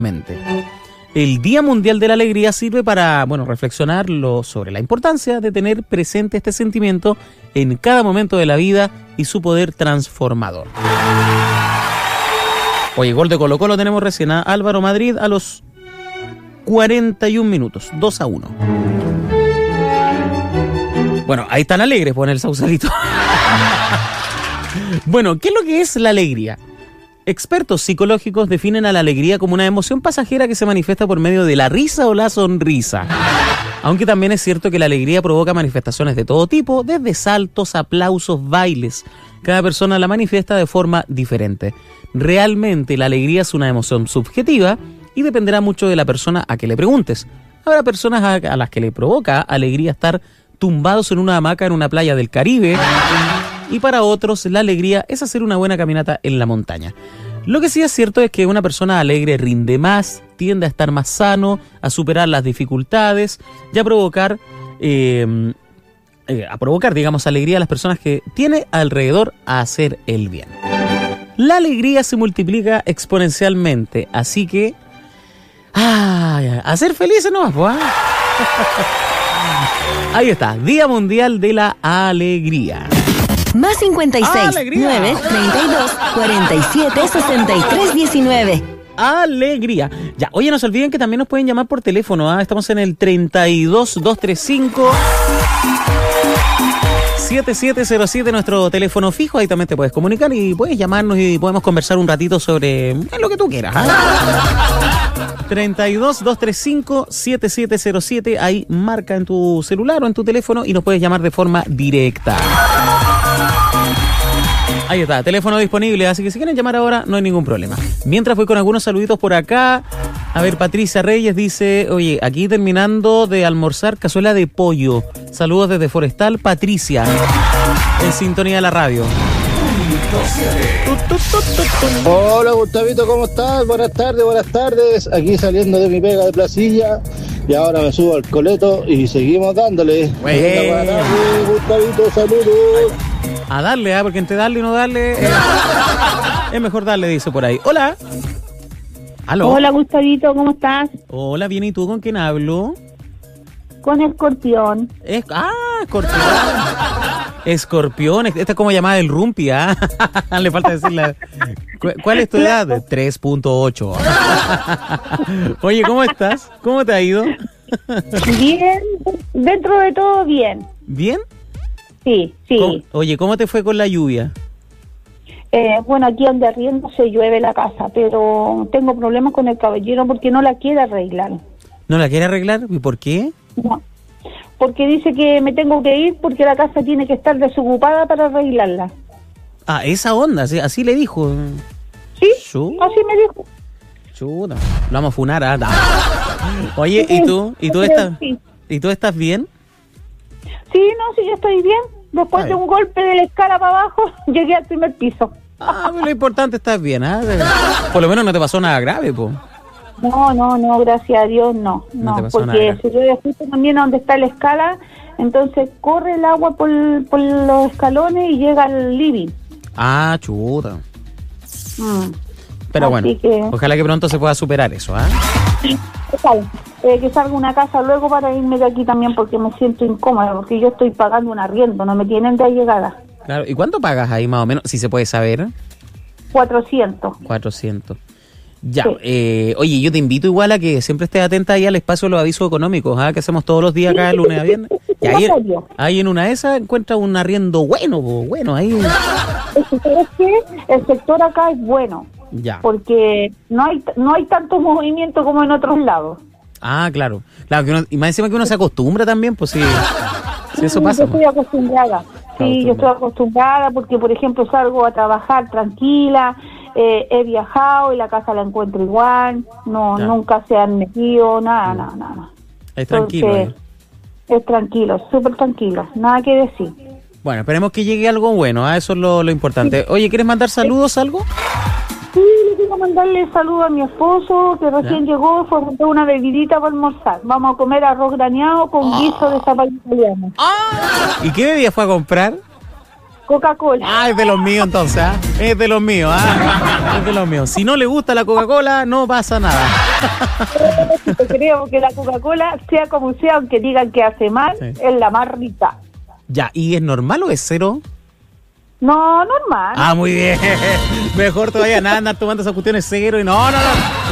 El Día Mundial de la Alegría sirve para, reflexionar sobre la importancia de tener presente este sentimiento en cada momento de la vida y su poder transformador. Oye, gol de Colo-Colo tenemos recién a Álvaro Madrid a los 41 minutos, 2-1. Bueno, ahí están alegres, pues, en el Sausalito. Bueno, ¿qué es lo que es la alegría? Expertos psicológicos definen a la alegría como una emoción pasajera que se manifiesta por medio de la risa o la sonrisa. Aunque también es cierto que la alegría provoca manifestaciones de todo tipo, desde saltos, aplausos, bailes. Cada persona la manifiesta de forma diferente. Realmente la alegría es una emoción subjetiva y dependerá mucho de la persona a que le preguntes. Habrá personas a las que le provoca alegría estar tumbados en una hamaca en una playa del Caribe, y para otros la alegría es hacer una buena caminata en la montaña. Lo que sí es cierto es que una persona alegre rinde más, tiende a estar más sano, a superar las dificultades y a provocar, digamos, alegría a las personas que tiene alrededor a hacer el bien. La alegría se multiplica exponencialmente, así que a ser felices nomás, pues. Ahí está, Día Mundial de la Alegría. Más 56, 9, 32, 47, 63, 19. Alegría. Ya, oye, no se olviden que también nos pueden llamar por teléfono, ¿ah? Estamos en el 32-235 7707, nuestro teléfono fijo. Ahí también te puedes comunicar y puedes llamarnos y podemos conversar un ratito sobre lo que tú quieras, ¿ah? 32-235-7707. Ahí marca en tu celular o en tu teléfono y nos puedes llamar de forma directa. Ahí está, teléfono disponible, así que si quieren llamar ahora no hay ningún problema. Mientras voy con algunos saluditos por acá. A ver, Patricia Reyes dice, oye, aquí terminando de almorzar cazuela de pollo. Saludos desde Forestal, Patricia, en sintonía de la radio. Hola Gustavito, ¿cómo estás? Buenas tardes. Aquí saliendo de mi pega de Placilla y ahora me subo al coleto y seguimos dándole. Gustavito, saludos. A darle, porque entre darle y no darle es mejor darle, dice por ahí. Hola. ¿Aló? Hola Gustavito, ¿cómo estás? Hola, bien, ¿y tú con quién hablo? Con Escorpión. Escorpión. Escorpión, esta es como llamada del Rumpi, ¿ah? Le falta decirle. ¿Cuál es tu edad? 3.8. Oye, ¿cómo estás? ¿Cómo te ha ido? Bien, dentro de todo bien. ¿Bien? Sí. Oye, ¿cómo te fue con la lluvia? Bueno, aquí donde arriendo se llueve la casa, pero tengo problemas con el caballero porque no la quiere arreglar. ¿No la quiere arreglar? ¿Y por qué? No, porque dice que me tengo que ir porque la casa tiene que estar desocupada para arreglarla. Ah, esa onda, así le dijo. Sí, así me dijo. Chuta, lo vamos a funar, ¿ah? Oye, ¿y tú estás? Sí. ¿Y tú estás bien? Sí, yo estoy bien. Después de un golpe de la escala para abajo, llegué al primer piso. Lo importante es estar bien, ¿ah? Por lo menos no te pasó nada grave, po. No, gracias a Dios no porque si yo justo también a donde está la escala, entonces corre el agua por los escalones y llega al living. Ah, chuta. Pero bueno, ojalá que pronto se pueda superar eso, ¿ah? Que salga una casa luego para irme de aquí también porque me siento incómoda, porque yo estoy pagando un arriendo, no me tienen de llegada. Claro, ¿y cuánto pagas ahí más o menos, si se puede saber? 400. Ya, sí. Oye, yo te invito igual a que siempre estés atenta ahí al espacio de los avisos económicos, que hacemos todos los días acá de lunes a viernes. Y ahí en una de esas encuentras un arriendo bueno, ahí. Es que el sector acá es bueno, ya, porque no hay tanto movimiento como en otros lados. Ah, claro, que uno, y más encima que uno se acostumbra también, pues sí, eso pasa. Yo estoy acostumbrada, yo estoy acostumbrada porque, por ejemplo, salgo a trabajar tranquila. He viajado y la casa la encuentro igual, nunca se han metido, nada. Es tranquilo. Entonces, es tranquilo, súper tranquilo, nada que decir. Bueno, esperemos que llegue algo bueno, eso es lo importante. Oye, ¿quieres mandar saludos, algo? Sí, le quiero mandarle saludos a mi esposo, que recién llegó, fue a comprar una bebidita para almorzar. Vamos a comer arroz graneado con guiso de zapallo italiano. ¿Y qué bebida fue a comprar? Coca-Cola. Es de los míos entonces, es de los míos, es de los míos. Si no le gusta la Coca-Cola, no pasa nada. Creo que la Coca-Cola, sea como sea, aunque digan que hace mal, es la más rica. Ya, ¿y es normal o es cero? No, normal. Ah, muy bien. Mejor todavía nada andar tomando esas cuestiones cero y no.